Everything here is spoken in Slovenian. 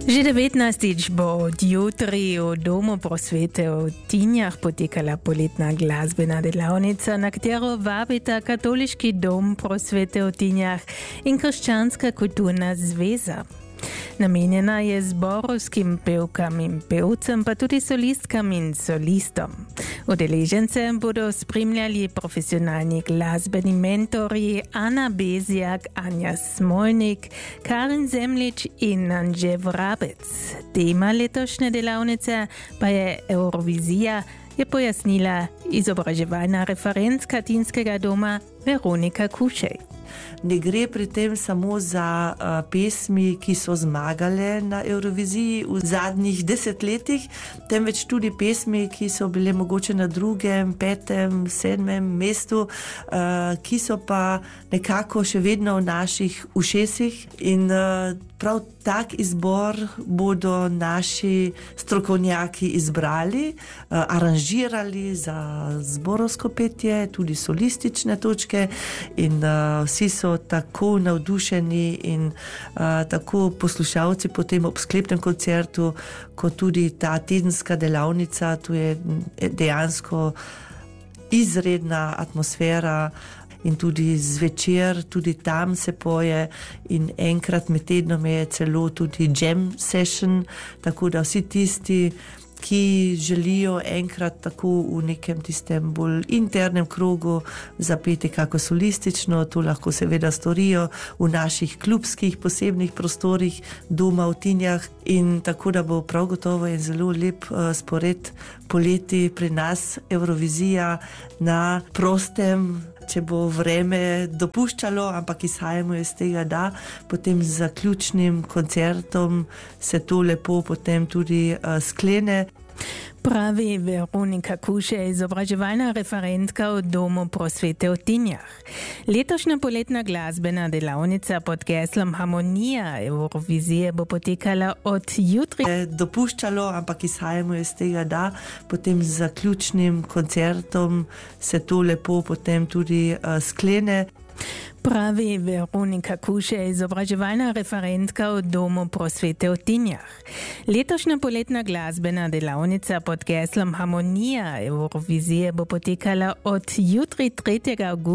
Že 19. bo od jutri v Domu prosvete v Tinjah potekala poletna glasbena delavnica, na katero vabita Katoliški dom prosvete v Tinjah in Krščanska kulturna zveza. Namenjena je zborovskim pevkam in pevcem, pa tudi solistkam in solistom. Udeležence bodo spremljali profesionalni glasbeni mentorji Ana Bezjak, Anja Smolnik, Karen Zemlič in Anže Vrabec. Tema letošnje delavnice pa je Eurovizija, je pojasnila izobraževalna referentka Tinskega doma Veronika Kušej. Ne gre pri tem samo za pesmi, ki so zmagale na Euroviziji v zadnjih desetletjih, temveč tudi pesmi, ki so bile mogoče na 2., 5., 7. mestu, ki so pa nekako še vedno v naših ušesih in prav tak izbor bodo naši strokovnjaki izbrali, aranžirali za zborovsko petje, tudi solistične točke in vsi so tako navdušeni in tako poslušalci potem ob sklepnem koncertu, kot tudi ta tedenska delavnica, tu je dejansko izredna atmosfera. In tudi zvečer, tudi tam se poje in enkrat med tednom je celo tudi jam session, tako da vsi tisti, ki želijo enkrat tako v nekem tistem bolj internem krogu zapeti kako solistično, to lahko seveda storijo v naših klubskih posebnih prostorih doma v Tinjah in tako da bo prav gotovo en zelo lep spored poleti pri nas Eurovizija na prostem, če bo vreme dopuščalo, ampak izhajamo iz tega, da potem z zaključnim koncertom se to lepo potem tudi sklene. Pravi Veronika Kušej, izobraževalna referentka v Domu prosvete v Tinjah. Letošnja poletna glasbena delavnica pod geslom Harmonija Eurovizije bo potekala od jutri. Dopuščalo, ampak izhajamo iz tega, da potem z zaključnim koncertom se to lepo potem tudi sklene. Pravi Veronika Kušej, izobraževalna referentka v Domu prosvete v Tinjah. Letošnja poletna glasbena delavnica pod geslom Harmonija Eurovizije bo potekala od jutri 3. avgusta